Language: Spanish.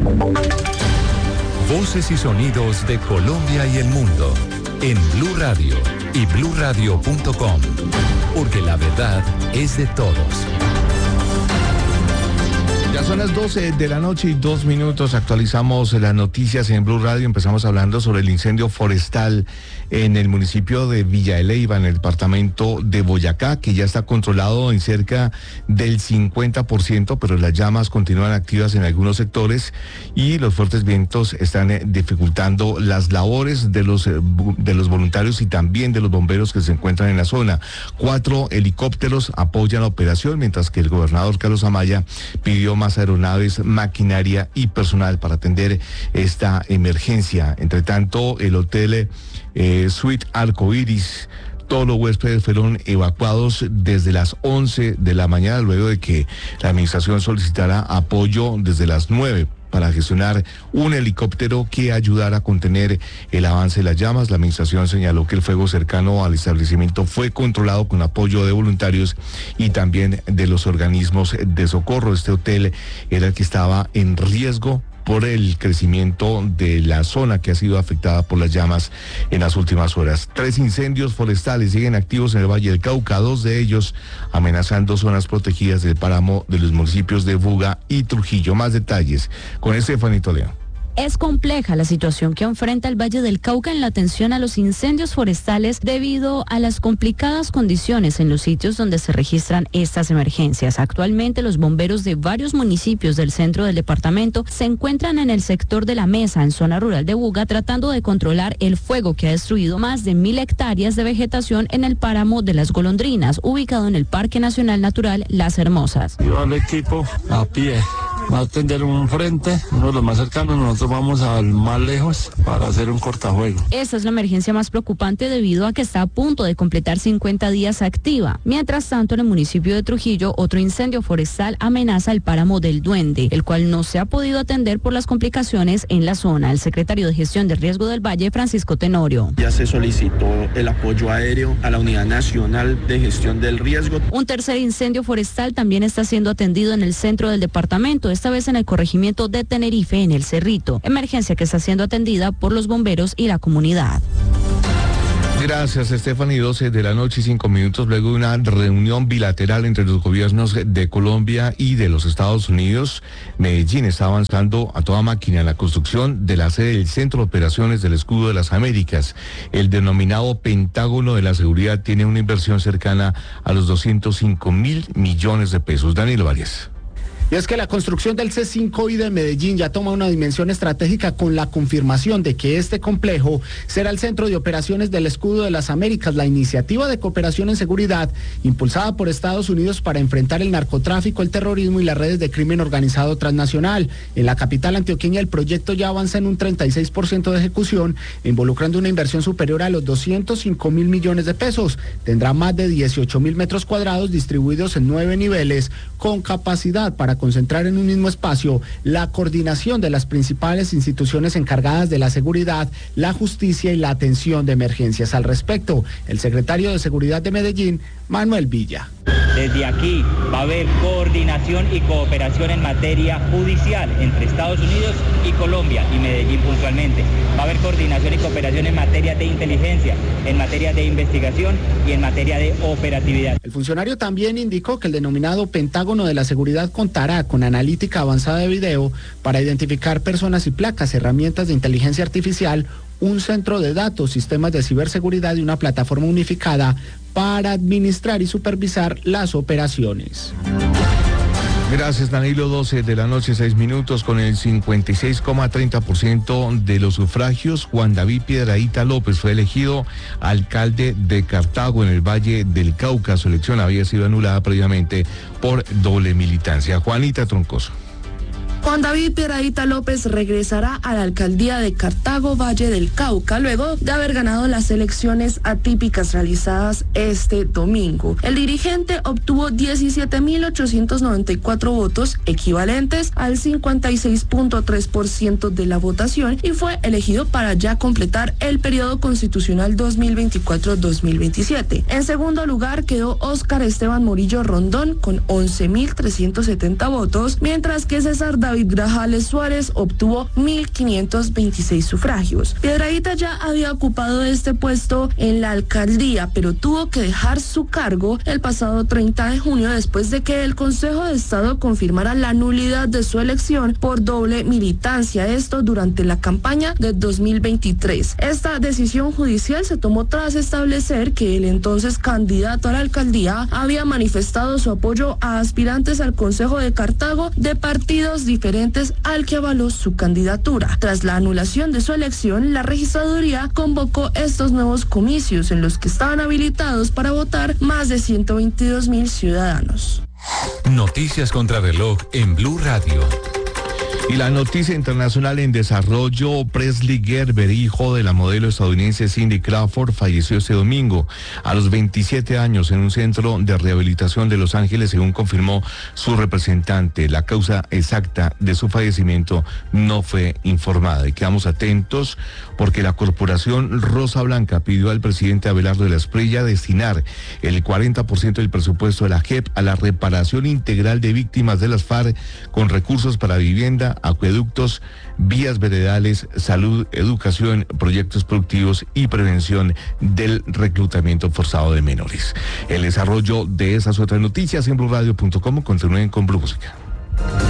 Voces y sonidos de Colombia y el mundo en Blue Radio y bluradio.com, porque la verdad es de todos. Ya son las 12 de la noche y 2 minutos. Actualizamos las noticias en Blue Radio. Empezamos hablando sobre el incendio forestal en el municipio de Villa de Leyva, en el departamento de Boyacá, que ya está controlado en cerca del 50%, pero las llamas continúan activas en algunos sectores y los fuertes vientos están dificultando las labores de los voluntarios y también de los bomberos que se encuentran en la zona. 4 helicópteros apoyan la operación, mientras que el gobernador Carlos Amaya pidió más aeronaves, maquinaria y personal para atender esta emergencia. Entre tanto, el hotel Suite Arcoiris, todos los huéspedes fueron evacuados desde las 11 de la mañana, luego de que la administración solicitara apoyo desde las 9 para gestionar un helicóptero que ayudara a contener el avance de las llamas. La administración señaló que el fuego cercano al establecimiento fue controlado con apoyo de voluntarios y también de los organismos de socorro. Este hotel era el que estaba en riesgo por el crecimiento de la zona que ha sido afectada por las llamas en las últimas horas. 3 incendios forestales siguen activos en el Valle del Cauca, 2 de ellos amenazando zonas protegidas del páramo de los municipios de Buga y Trujillo. Más detalles con Estefanito León. Es compleja la situación que enfrenta el Valle del Cauca en la atención a los incendios forestales debido a las complicadas condiciones en los sitios donde se registran estas emergencias. Actualmente los bomberos de varios municipios del centro del departamento se encuentran en el sector de La Mesa, en zona rural de Buga, tratando de controlar el fuego que ha destruido más de 1.000 hectáreas de vegetación en el páramo de Las Golondrinas, ubicado en el Parque Nacional Natural Las Hermosas. Yo al equipo a pie. Va a atender un frente, uno de los más cercanos, nosotros vamos al más lejos para hacer un cortafuego. Esta es la emergencia más preocupante debido a que está a punto de completar 50 días activa. Mientras tanto, en el municipio de Trujillo, otro incendio forestal amenaza el páramo del Duende, el cual no se ha podido atender por las complicaciones en la zona. El secretario de Gestión de Riesgo del Valle, Francisco Tenorio. Ya se solicitó el apoyo aéreo a la Unidad Nacional de Gestión del Riesgo. Un tercer incendio forestal también está siendo atendido en el centro del departamento, esta vez en el corregimiento de Tenerife, en el Cerrito. Emergencia que está siendo atendida por los bomberos y la comunidad. Gracias, Stephanie. 12 de la noche y 5 minutos, luego de una reunión bilateral entre los gobiernos de Colombia y de los Estados Unidos. Medellín está avanzando a toda máquina en la construcción de la sede del Centro de Operaciones del Escudo de las Américas. El denominado Pentágono de la Seguridad tiene una inversión cercana a los 205.000 millones de pesos. Daniel Varias. Y es que la construcción del C5I de Medellín ya toma una dimensión estratégica con la confirmación de que este complejo será el centro de operaciones del Escudo de las Américas, la iniciativa de cooperación en seguridad impulsada por Estados Unidos para enfrentar el narcotráfico, el terrorismo y las redes de crimen organizado transnacional. En la capital antioqueña el proyecto ya avanza en un 36% de ejecución, involucrando una inversión superior a los 205.000 millones de pesos. Tendrá más de 18.000 metros cuadrados distribuidos en 9 niveles, con capacidad para concentrar en un mismo espacio la coordinación de las principales instituciones encargadas de la seguridad, la justicia y la atención de emergencias. Al respecto, el secretario de Seguridad de Medellín, Manuel Villa. Desde aquí va a haber coordinación y cooperación en materia judicial entre Estados Unidos y Colombia y Medellín puntualmente. Va a haber coordinación y cooperación en materia de inteligencia, en materia de investigación y en materia de operatividad. El funcionario también indicó que el denominado Pentágono de la Seguridad contará con analítica avanzada de video para identificar personas y placas, herramientas de inteligencia artificial, un centro de datos, sistemas de ciberseguridad y una plataforma unificada para administrar y supervisar las operaciones. Gracias, Danilo. 12 de la noche, 6 minutos. Con el 56,30% de los sufragios, Juan David Piedrahíta López fue elegido alcalde de Cartago, en el Valle del Cauca. Su elección había sido anulada previamente por doble militancia. Juanita Troncoso. Juan David Piedrahíta López regresará a la alcaldía de Cartago, Valle del Cauca, luego de haber ganado las elecciones atípicas realizadas este domingo. El dirigente obtuvo 17.894 votos, equivalentes al 56.3% de la votación, y fue elegido para ya completar el periodo constitucional 2024-2027. En segundo lugar quedó Óscar Esteban Morillo Rondón con 11.370 votos, mientras que César David David Grajales Suárez obtuvo 1.526 sufragios. Piedrahíta ya había ocupado este puesto en la alcaldía, pero tuvo que dejar su cargo el pasado 30 de junio después de que el Consejo de Estado confirmara la nulidad de su elección por doble militancia, esto durante la campaña de 2023. Esta decisión judicial se tomó tras establecer que el entonces candidato a la alcaldía había manifestado su apoyo a aspirantes al Consejo de Cartago de partidos diferentes al que avaló su candidatura. Tras la anulación de su elección, la registraduría convocó estos nuevos comicios en los que estaban habilitados para votar más de 122.000 ciudadanos. Noticias contra reloj en Blue Radio. Y la noticia internacional en desarrollo: Presley Gerber, hijo de la modelo estadounidense Cindy Crawford, falleció este domingo a los 27 años en un centro de rehabilitación de Los Ángeles, según confirmó su representante. La causa exacta de su fallecimiento no fue informada. Y quedamos atentos porque la corporación Rosa Blanca pidió al presidente Abelardo de la Espriella destinar el 40% del presupuesto de la JEP a la reparación integral de víctimas de las FARC, con recursos para vivienda, acueductos, vías veredales, salud, educación, proyectos productivos y prevención del reclutamiento forzado de menores. El desarrollo de esas otras noticias en BluRadio.com. Continúen con Blue Música.